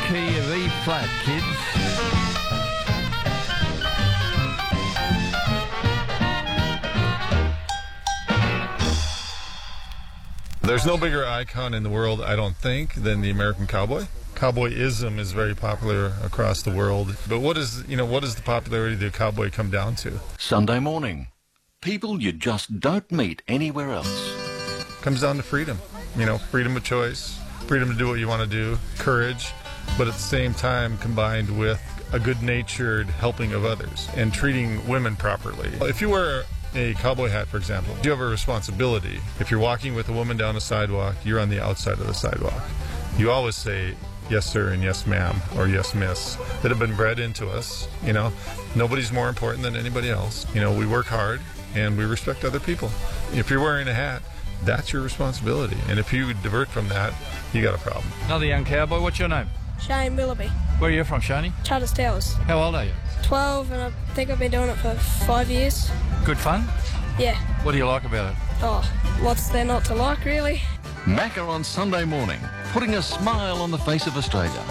key of E flat, kids. There's no bigger icon in the world, I don't think, than the American cowboy. Cowboyism is very popular across the world. But what does the popularity of the cowboy come down to? Sunday morning. People you just don't meet anywhere else. Comes down to freedom. Freedom of choice, freedom to do what you want to do, courage, but at the same time combined with a good-natured helping of others and treating women properly. If you wear a cowboy hat, for example, you have a responsibility. If you're walking with a woman down a sidewalk, you're on the outside of the sidewalk. You always say yes sir and yes ma'am or yes miss that have been bred into us. Nobody's more important than anybody else. We work hard and we respect other people. If you're wearing a hat, that's your responsibility. And if you divert from that, you got a problem. Another young cowboy. What's your name? Shane Willoughby. Where are you from, Shani? Charters Towers. How old are you? 12, and I think I've been doing it for 5 years. Good fun? Yeah. What do you like about it? Oh, what's there not to like, really? Macca on Sunday morning, putting a smile on the face of Australia.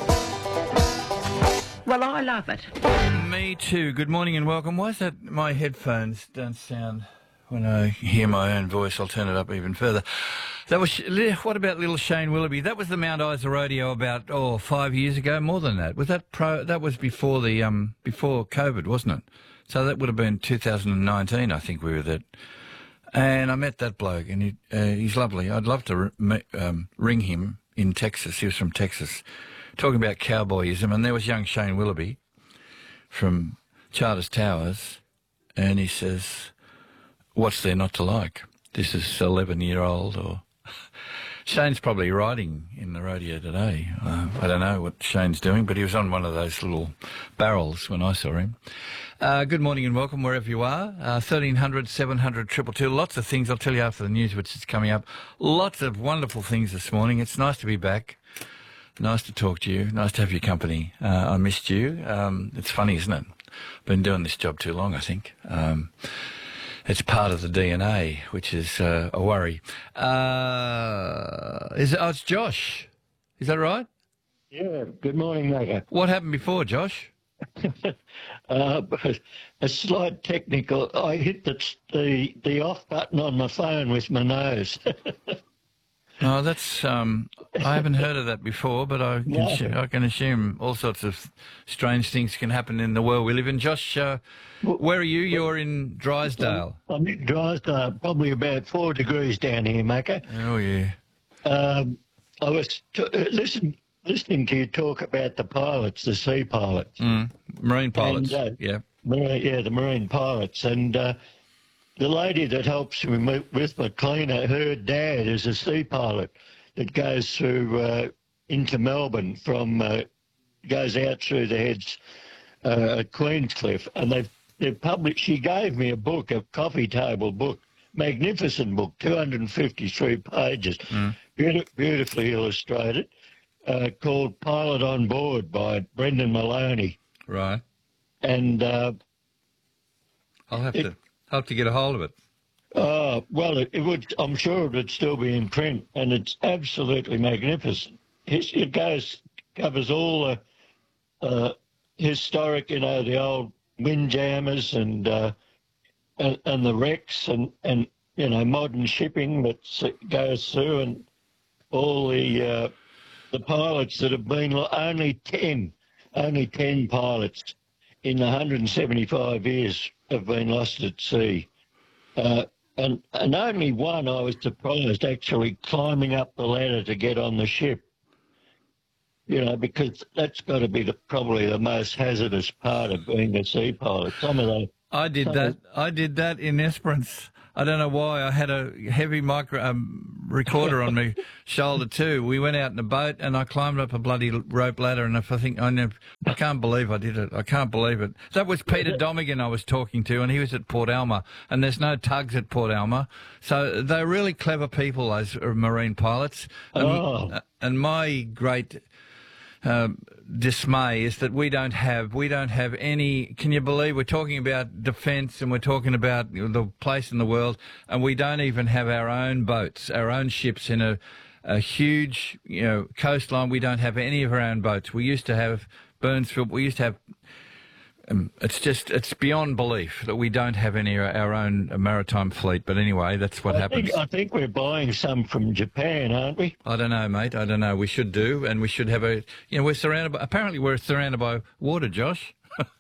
Well, I love it. Me too. Good morning and welcome. Why is that my headphones don't sound... When I hear my own voice, I'll turn it up even further. What about little Shane Willoughby? That was the Mount Isa rodeo about 5 years ago, more than that. Was that That was before the before COVID, wasn't it? So that would have been 2019, I think we were there. And I met that bloke, and he's lovely. I'd love to ring him in Texas. He was from Texas, talking about cowboyism. And there was young Shane Willoughby from Charters Towers, and he says, what's there not to like? This is 11-year-old or... Shane's probably riding in the rodeo today. I don't know what Shane's doing, but he was on one of those little barrels when I saw him. Good morning and welcome wherever you are. 1300 700 222. Lots of things. I'll tell you after the news which is coming up. Lots of wonderful things this morning. It's nice to be back. Nice to talk to you. Nice to have your company. I missed you. It's funny, isn't it? Been doing this job too long, I think. It's part of the DNA, which is a worry. It's Josh. Is that right? Yeah. Good morning, Macca. What happened before, Josh? A slight technical. I hit the off button on my phone with my nose. No, that's I haven't heard of that before, but I can assume all sorts of strange things can happen in the world we live in. Josh, where are you? You're in Drysdale. I'm in Drysdale, probably about 4 degrees down here, Macca. Oh yeah. I was listening to you talk about the pilots, the sea pilots, marine pilots. And, yeah, the marine pilots, and. The lady that helps me with my cleaner, her dad is a sea pilot that goes through into Melbourne goes out through the heads at Queenscliff, and they've published. She gave me a book, a coffee table book, magnificent book, 253 pages, beautifully illustrated, called Pilot on Board by Brendan Maloney. Right. And I'll have to get a hold of it. Well, it would. I'm sure it would still be in print, and it's absolutely magnificent. It covers all the historic, the old windjammers and the wrecks and modern shipping that goes through, and all the pilots that have been only 10 pilots in 175 years have been lost at sea. And only one, I was surprised, actually climbing up the ladder to get on the ship. Because that's got to be probably the most hazardous part of being a sea pilot. I did that in Esperance. I don't know why. I had a heavy recorder on my shoulder too. We went out in a boat and I climbed up a bloody rope ladder, and I can't believe I did it. I can't believe it. That was Peter Domigan I was talking to, and he was at Port Alma, and there's no tugs at Port Alma. So they're really clever people, those marine pilots. And my great dismay is that we don't have any. Can you believe we're talking about defence and we're talking about the place in the world, and we don't even have our own boats, our own ships in a a huge, coastline. We don't have any of our own boats. We used to have Burnsville. We used to have. It's beyond belief that we don't have any of our own maritime fleet. But anyway, that's what happens. I think we're buying some from Japan, aren't we? I don't know, mate. I don't know. We should do, and we should have we're surrounded by. Apparently, we're surrounded by water, Josh.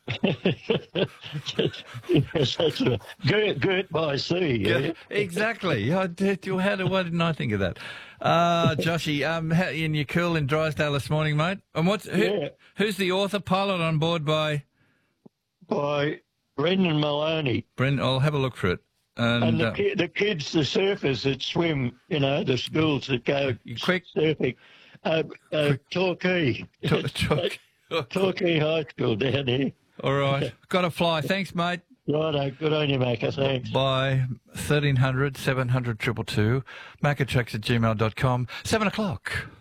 Yes, that's right. Girt by sea. Yeah? Exactly. Why didn't I think of that? Joshy, you're cool in Drysdale this morning, mate. And who's the author? Pilot on board by Brendan Maloney. I'll have a look for it. And the kids, the surfers that swim, the schools that go surfing, Torquay. Torquay High School down here. All right. Got to fly. Thanks, mate. Righto. Good on you, Macca. Thanks. Bye. 1300 700 222. Maccatracks@gmail.com. 7 o'clock.